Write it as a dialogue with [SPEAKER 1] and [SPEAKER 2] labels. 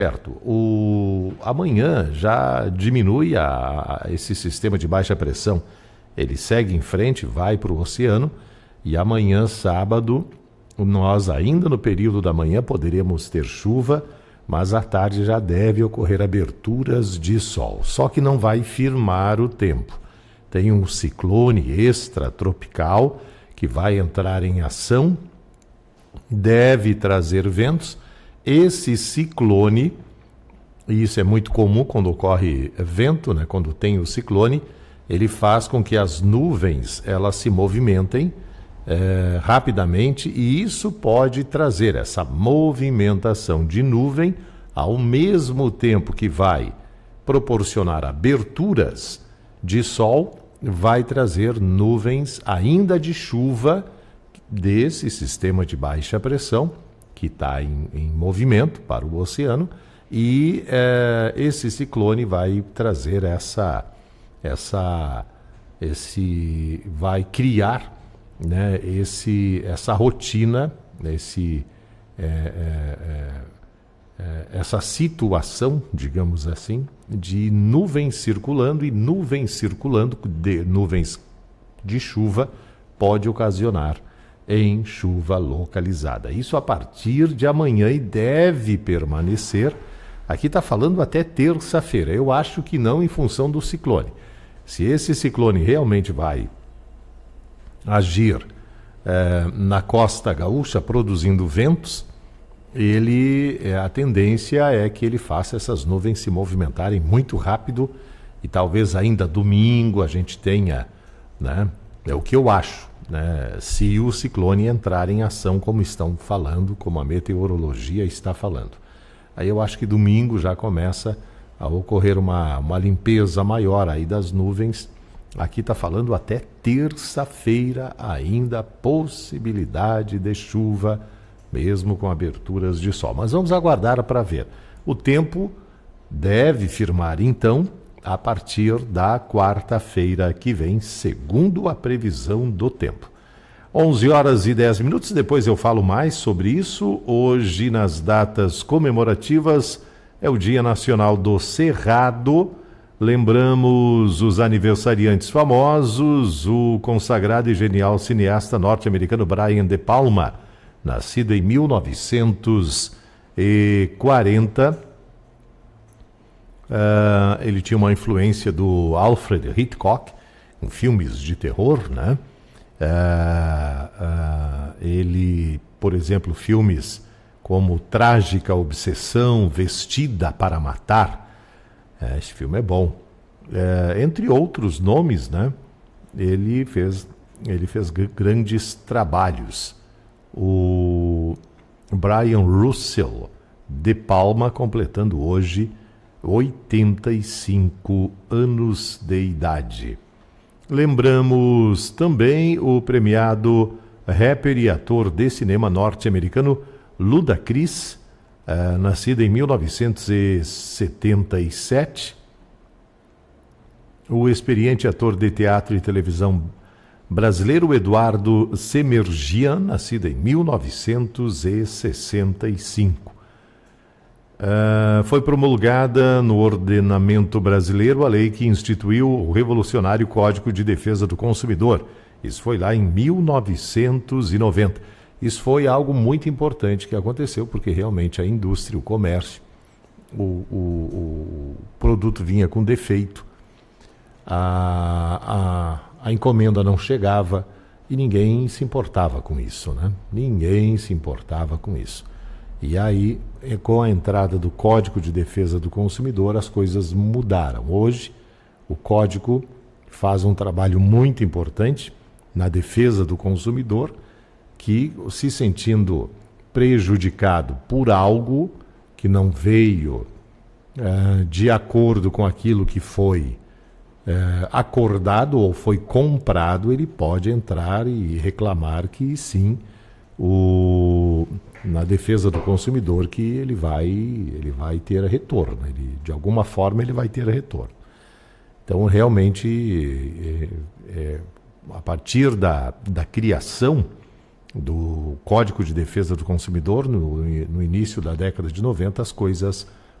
[SPEAKER 1] Certo. Amanhã já diminui esse sistema de baixa pressão. Ele segue em frente, vai para o oceano, e amanhã, sábado, nós ainda no período da manhã poderemos ter chuva, mas à tarde já deve ocorrer aberturas de sol. Só que não vai firmar o tempo. Tem um ciclone extratropical que vai entrar em ação, deve trazer ventos. Esse ciclone, e isso é muito comum quando ocorre vento, né? Quando tem o ciclone, ele faz com que as nuvens elas se movimentem rapidamente, e isso pode trazer essa movimentação de nuvem ao mesmo tempo que vai proporcionar aberturas de sol, vai trazer nuvens ainda de chuva desse sistema de baixa pressão que está em movimento para o oceano, e esse ciclone vai trazer vai criar, né, essa rotina, essa situação, digamos assim, de nuvens circulando, e nuvens circulando, nuvens de chuva, pode ocasionar em chuva localizada. Isso a partir de amanhã, e deve permanecer. Aqui está falando até terça-feira. Eu acho que não, em função do ciclone. Se esse ciclone realmente vai agir na costa gaúcha, produzindo ventos, a tendência é que ele faça essas nuvens se movimentarem muito rápido, e talvez ainda domingo a gente tenha, né, é o que eu acho, né, se o ciclone entrar em ação como estão falando, como a meteorologia está falando. Aí eu acho que domingo já começa a ocorrer uma limpeza maior aí das nuvens. Aqui está falando até terça-feira ainda, possibilidade de chuva, mesmo com aberturas de sol. Mas vamos aguardar para ver. O tempo deve firmar, então, a partir da quarta-feira que vem, segundo a previsão do tempo. 11h10, depois eu falo mais sobre isso. Hoje, nas datas comemorativas, é o Dia Nacional do Cerrado. Lembramos os aniversariantes famosos: o consagrado e genial cineasta norte-americano Brian De Palma, nascido em 1940. Ele tinha uma influência do Alfred Hitchcock em filmes de terror, né? Ele, por exemplo, filmes como Trágica Obsessão, Vestida para Matar, esse filme é bom. Entre outros nomes, né? Ele fez grandes trabalhos. O Brian Russell De Palma completando hoje 85 anos de idade. Lembramos também o premiado rapper e ator de cinema norte-americano Ludacris, nascido em 1977. O experiente ator de teatro e televisão brasileiro Eduardo Semerjian, nascido em 1965. Foi promulgada no ordenamento brasileiro a lei que instituiu o revolucionário Código de Defesa do Consumidor. Isso foi lá em 1990. Isso foi algo muito importante que aconteceu, porque realmente a indústria, o comércio, o produto vinha com defeito, a encomenda não chegava, e ninguém se importava com isso, né? Ninguém se importava com isso. E aí, com a entrada do Código de Defesa do Consumidor, as coisas mudaram. Hoje, o Código faz um trabalho muito importante na defesa do consumidor, que, se sentindo prejudicado por algo que não veio de acordo com aquilo que foi acordado ou foi comprado, ele pode entrar e reclamar que sim, na defesa do consumidor, que ele vai ter retorno. De alguma forma ele vai ter retorno. Então, realmente, a partir da criação do Código de Defesa do Consumidor, no início da década de 90, as coisas